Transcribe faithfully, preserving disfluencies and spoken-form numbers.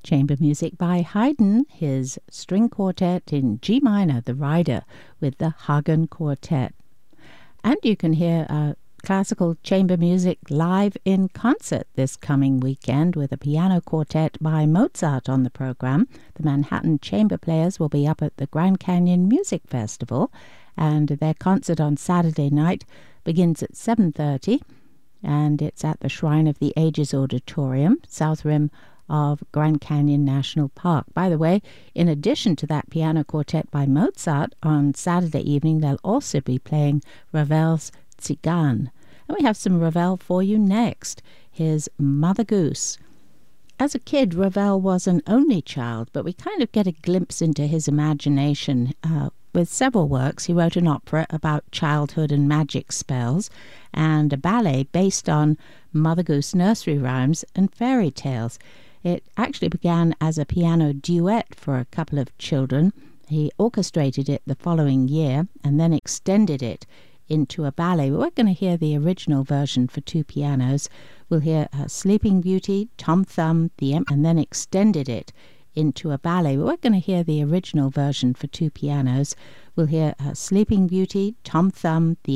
Chamber music by Haydn, his string quartet in G minor, the Rider, with the Hagen Quartet. And you can hear uh, classical chamber music live in concert this coming weekend with a piano quartet by Mozart on the program. The Manhattan Chamber Players will be up at the Grand Canyon Music Festival, and their concert on Saturday night begins at seven thirty, and it's at the Shrine of the Ages Auditorium, South Rim of Grand Canyon National Park. By the way, in addition to that piano quartet by Mozart, on Saturday evening they'll also be playing Ravel's Tzigane. And we have some Ravel for you next. Here's Mother Goose. As a kid, Ravel was an only child, but we kind of get a glimpse into his imagination. Uh, with several works, he wrote an opera about childhood and magic spells, and a ballet based on Mother Goose nursery rhymes and fairy tales. It actually began as a piano duet for a couple of children. He orchestrated it the following year and then extended it into a ballet. We're going to hear the original version for two pianos. We'll hear uh, Sleeping Beauty, Tom Thumb, the Em- and then extended it into a ballet. We're going to hear the original version for two pianos. We'll hear uh, Sleeping Beauty, Tom Thumb, the